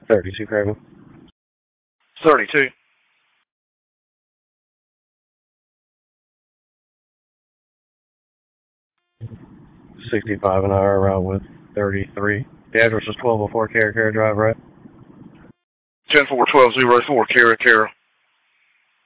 32 Craven. 32. 65 an hour around with 33. The address is 1204 Cara Drive, right? 10-4-12-04, Cara.